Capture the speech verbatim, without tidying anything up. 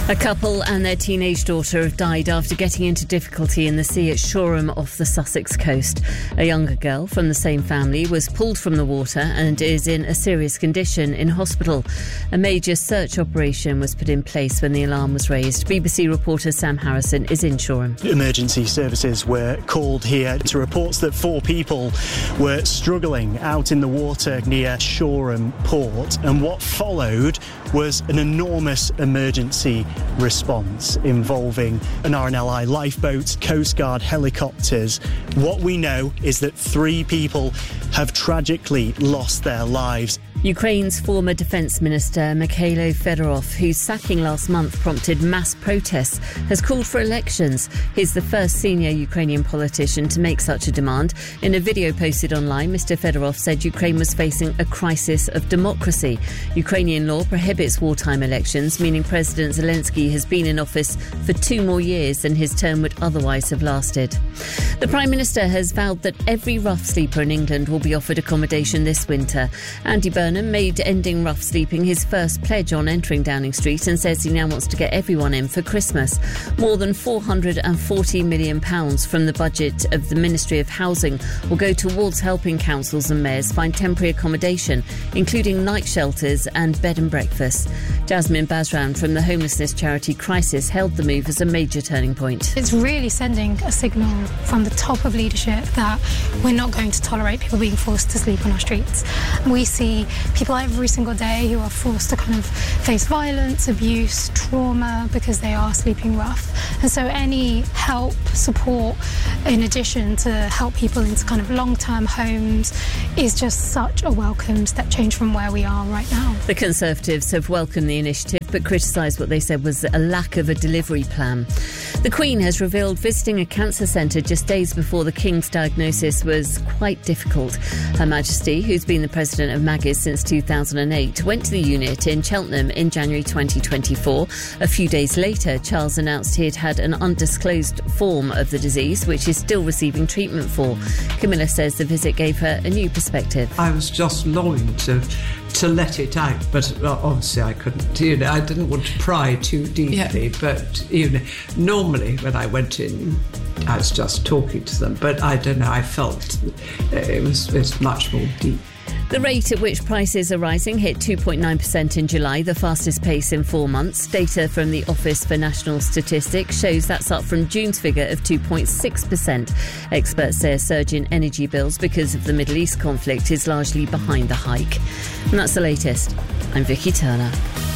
A couple and their teenage daughter have died after getting into difficulty in the sea at Shoreham off the Sussex coast. A younger girl from the same family was pulled from the water and is in a serious condition in hospital. A major search operation was put in place when the alarm was raised. B B C reporter Sam Harrison is in Shoreham. Emergency services were called here to reports that four people were struggling out in the water near Shoreham Port, and what followed was an enormous emergency response involving an R N L I lifeboat, Coast Guard helicopters. What we know is that three people have tragically lost their lives. Ukraine's former defence minister Mikhailo Fedorov, whose sacking last month prompted mass protests, has called for elections. He's the first senior Ukrainian politician to make such a demand. In a video posted online, Mister Fedorov said Ukraine was facing a crisis of democracy. Ukrainian law prohibits wartime elections, meaning President Zelensky has been in office for two more years than his term would otherwise have lasted. The Prime Minister has vowed that every rough sleeper in England will be offered accommodation this winter. Andy Burnham made ending rough sleeping his first pledge on entering Downing Street and says he now wants to get everyone in for Christmas. More than four hundred forty million pounds from the budget of the Ministry of Housing will go towards helping councils and mayors find temporary accommodation, including night shelters and bed and breakfast. Jasmine Bazran from the homelessness charity Crisis hailed the move as a major turning point. It's really sending a signal from the top of leadership that we're not going to tolerate people being forced to sleep on our streets. We see people every single day who are forced to kind of face violence, abuse, trauma because they are sleeping rough. And so any help, support, in addition to help people into kind of long-term homes, is just such a welcome step change from where we are right now. The Conservatives have welcomed the initiative but criticised what they said was a lack of a delivery plan. The Queen has revealed visiting a cancer centre just days before the King's diagnosis was quite difficult. Her Majesty, who's been the president of Maggies since two thousand eight, went to the unit in Cheltenham in January twenty twenty-four. A few days later, Charles announced he had had an undisclosed form of the disease, which he's still receiving treatment for. Camilla says the visit gave her a new perspective. I was just longing to to let it out, but obviously I couldn't. You know, I didn't want to pry too deeply, yeah. But you know, normally when I went in, I was just talking to them. But I don't know. I felt it was, it was much more deep. The rate at which prices are rising hit two point nine percent in July, the fastest pace in four months. Data from the Office for National Statistics shows that's up from June's figure of two point six percent. Experts say a surge in energy bills because of the Middle East conflict is largely behind the hike. And that's the latest. I'm Vicky Turner.